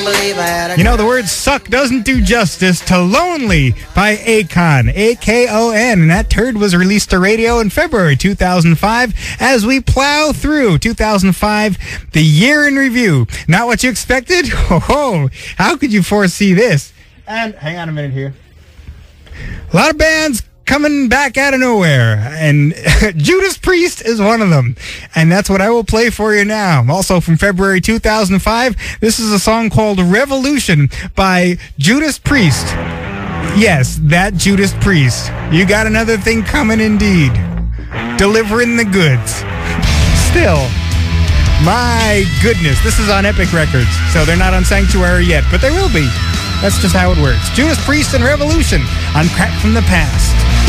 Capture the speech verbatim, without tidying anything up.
believe I had a... You know, the word suck doesn't do justice to Lonely by Akon, A K O N. And that turd was released to radio in February two thousand five as we plow through two thousand five, the year in review. Not what you expected? Ho ho! How could you foresee this? And hang on a minute here. A lot of bands coming back out of nowhere, and Judas Priest is one of them, and that's what I will play for you now. Also from February two thousand five, this is a song called Revolution by Judas Priest. Yes, that Judas Priest. You got another thing coming indeed. Delivering the goods. Still, my goodness, this is on Epic Records, so they're not on Sanctuary yet, but they will be. That's just how it works. Judas Priest and Revolution on Crack from the Past.